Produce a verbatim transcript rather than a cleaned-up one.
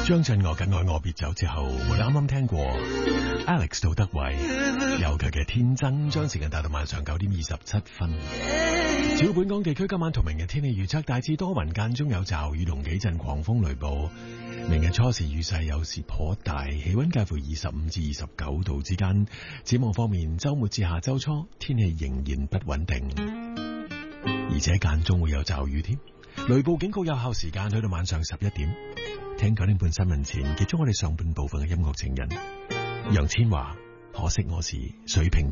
張震岳嘅愛我別走之後，我哋啱啱聽過 Alex 杜德偉有佢嘅天真，將時間帶到晚上九點二十七分。至於本港地區今晚同明日天氣預測，大致多雲，間中有驟雨同幾陣狂風雷暴。明日初時雨勢有時頗大，氣溫介乎二十五至二十九度之間。展望方面，周末至下周初天氣仍然不穩定，而且間中會有驟雨添。雷暴警告有效時間去到晚上十一點。聽九點半新聞前，結束我哋上半部分嘅音樂情人楊千嬅，可惜我是水瓶。